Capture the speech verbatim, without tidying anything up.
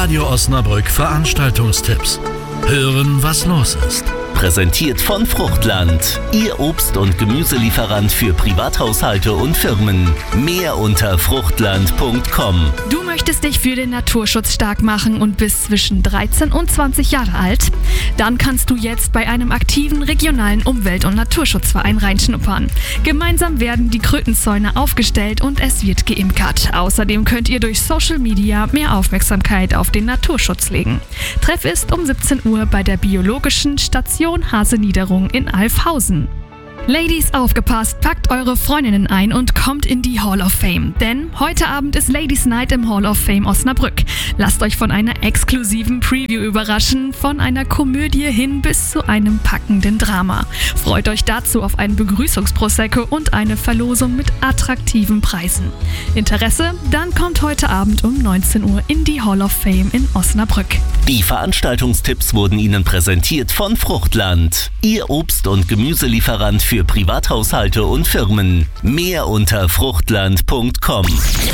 Radio Osnabrück Veranstaltungstipps. Hören, was los ist. Präsentiert von Fruchtland, Ihr Obst- und Gemüselieferant für Privathaushalte und Firmen. Mehr unter fruchtland punkt com. Du möchtest dich für den Naturschutz stark machen und bist zwischen dreizehn und zwanzig Jahre alt? Dann kannst du jetzt bei einem aktiven regionalen Umwelt- und Naturschutzverein reinschnuppern. Gemeinsam werden die Krötenzäune aufgestellt und es wird geimkert. Außerdem könnt ihr durch Social Media mehr Aufmerksamkeit auf den Naturschutz legen. Treff ist um siebzehn Uhr bei der Biologischen Station Haseniederung in Alfhausen. Ladies, aufgepasst, packt eure Freundinnen ein und kommt in die Hall of Fame. Denn heute Abend ist Ladies Night im Hall of Fame Osnabrück. Lasst euch von einer exklusiven Preview überraschen, von einer Komödie hin bis zu einem packenden Drama. Freut euch dazu auf einen Begrüßungsprosecco und eine Verlosung mit attraktiven Preisen. Interesse? Dann kommt heute Abend um neunzehn Uhr in die Hall of Fame in Osnabrück. Die Veranstaltungstipps wurden Ihnen präsentiert von Fruchtland, Ihr Obst- und Gemüselieferant für Privathaushalte und Firmen. Mehr unter fruchtland punkt com.